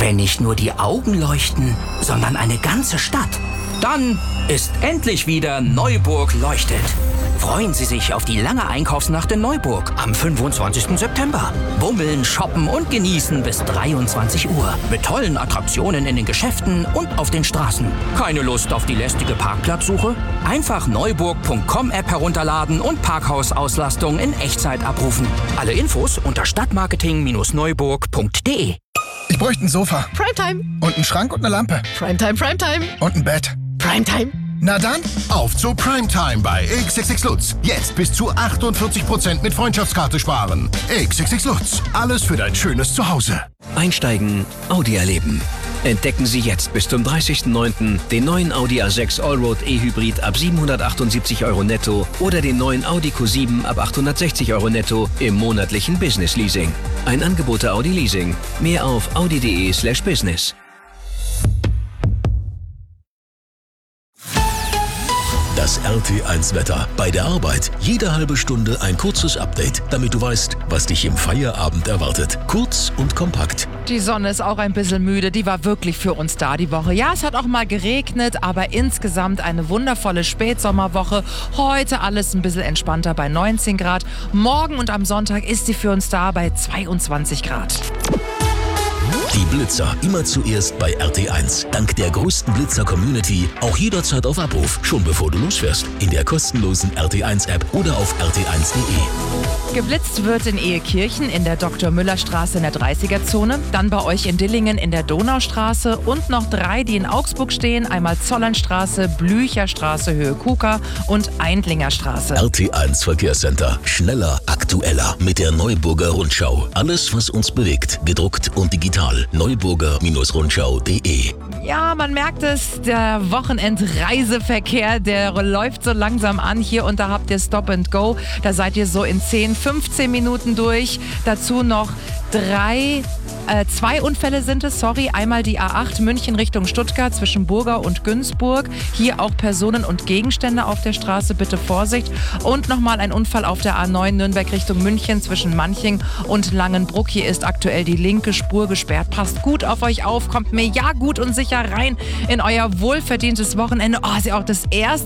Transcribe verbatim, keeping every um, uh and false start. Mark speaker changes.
Speaker 1: Wenn nicht nur die Augen leuchten, sondern eine ganze Stadt. Dann ist endlich wieder Neuburg leuchtet. Freuen Sie sich auf die lange Einkaufsnacht in Neuburg am fünfundzwanzigsten September. Bummeln, shoppen und genießen bis dreiundzwanzig Uhr. Mit tollen Attraktionen in den Geschäften und auf den Straßen. Keine Lust auf die lästige Parkplatzsuche? Einfach neuburg punkt com App herunterladen und Parkhausauslastung in Echtzeit abrufen. Alle Infos unter stadtmarketing neuburg punkt de.
Speaker 2: Ich bräuchte ein Sofa.
Speaker 3: Primetime.
Speaker 2: Und einen Schrank und eine Lampe.
Speaker 3: Primetime, Primetime.
Speaker 2: Und ein Bett.
Speaker 3: Primetime.
Speaker 2: Na dann,
Speaker 4: auf zu Primetime bei X X X Lutz. Jetzt bis zu achtundvierzig Prozent mit Freundschaftskarte sparen. X X X Lutz. Alles für dein schönes Zuhause.
Speaker 5: Einsteigen, Audi erleben. Entdecken Sie jetzt bis zum dreißigsten neunten den neuen Audi A sechs Allroad E-Hybrid ab siebenhundertachtundsiebzig Euro netto oder den neuen Audi Q sieben ab achthundertsechzig Euro netto im monatlichen Business Leasing. Ein Angebot der Audi Leasing. Mehr auf audi.de slash business.
Speaker 6: Das R T eins Wetter. Bei der Arbeit jede halbe Stunde ein kurzes Update, damit du weißt, was dich im Feierabend erwartet. Kurz und kompakt.
Speaker 7: Die Sonne ist auch ein bisschen müde, die war wirklich für uns da die Woche. Ja, es hat auch mal geregnet, aber insgesamt eine wundervolle Spätsommerwoche. Heute alles ein bisschen entspannter bei neunzehn Grad. Morgen und am Sonntag ist sie für uns da bei zweiundzwanzig Grad.
Speaker 6: Die Blitzer immer zuerst bei R T eins. Dank der größten Blitzer-Community auch jederzeit auf Abruf, schon bevor du losfährst. In der kostenlosen R T eins App oder auf r t eins punkt de.
Speaker 7: Geblitzt wird in Ehekirchen in der Doktor-Müller-Straße in der dreißiger-Zone, dann bei euch in Dillingen in der Donaustraße und noch drei, die in Augsburg stehen, einmal Zollernstraße, Blücherstraße, Höhe Kuka und Eindlingerstraße.
Speaker 6: R T eins Verkehrscenter. Schneller, aktueller mit der Neuburger Rundschau. Alles, was uns bewegt, gedruckt und digital. neuburger Rundschau punkt de.
Speaker 7: Ja, man merkt es, der Wochenendreiseverkehr, der läuft so langsam an. Hier und da habt ihr Stop and Go. Da seid ihr so in zehn, fünfzehn Minuten durch. Dazu noch drei, äh, zwei Unfälle sind es, sorry. Einmal die A acht München Richtung Stuttgart zwischen Burgau und Günzburg. Hier auch Personen und Gegenstände auf der Straße, bitte Vorsicht. Und nochmal ein Unfall auf der A neun Nürnberg Richtung München zwischen Manching und Langenbruck. Hier ist aktuell die linke Spur gesperrt. Passt gut auf euch auf, kommt mir ja gut und sicher rein in euer wohlverdientes Wochenende. Oh, ist ja auch das erste